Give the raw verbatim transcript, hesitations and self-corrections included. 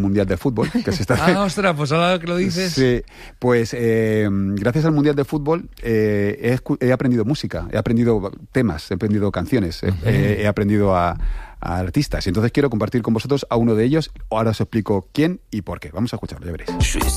Mundial de Fútbol, que se está... Ah, ostras, pues ahora que lo dices... Sí, pues eh, gracias al Mundial de Fútbol eh, he, escu- he aprendido música, he aprendido temas, he aprendido canciones, uh-huh. he, he aprendido a, a artistas. Y entonces quiero compartir con vosotros a uno de ellos. Ahora os explico quién y por qué. Vamos a escucharlo, ya veréis.